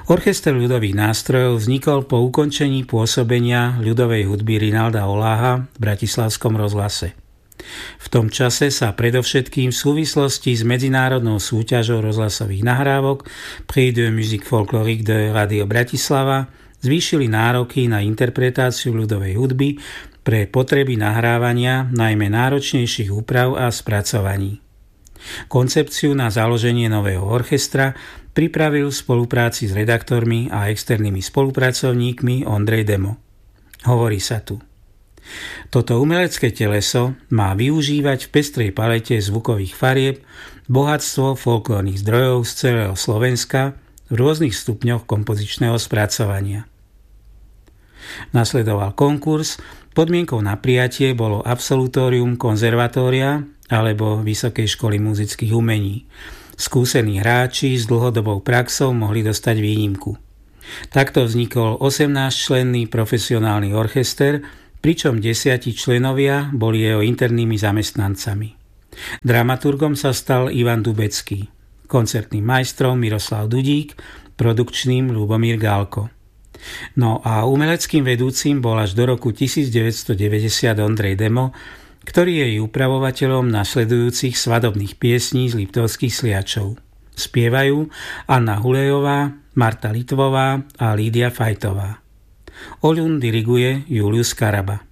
Orchester ľudových nástrojov vznikol po ukončení pôsobenia ľudovej hudby Rinalda Oláha v bratislavskom rozhlase. V tom čase sa predovšetkým v súvislosti s medzinárodnou súťažou rozhlasových nahrávok Prix de musique folklorique de Radio Bratislava zvýšili nároky na interpretáciu ľudovej hudby pre potreby nahrávania najmä náročnejších úprav a spracovaní. Koncepciu na založenie nového orchestra pripravil v spolupráci s redaktormi a externými spolupracovníkmi Ondrej Demo. Hovorí sa tu: toto umelecké teleso má využívať v pestrej palete zvukových farieb bohatstvo folklórnych zdrojov z celého Slovenska v rôznych stupňoch kompozičného spracovania. Nasledoval konkurs, podmienkou na prijatie bolo absolutórium konzervatória alebo Vysokej školy muzických umení. Skúsení hráči s dlhodobou praxou mohli dostať výnimku. Takto vznikol 18-členný profesionálny orchester, pričom 10 členovia boli jeho internými zamestnancami. Dramaturgom sa stal Ivan Dubecký, koncertným majstrom Miroslav Dudík, produkčným Ľubomír Gálko. No a umeleckým vedúcim bol až do roku 1990 Ondrej Demo, ktorý je upravovateľom nasledujúcich svadobných piesní z Liptovských Sliačov. Spievajú Anna Hulejová, Marta Litvová a Lídia Fajtová. Oľun diriguje Julius Karaba.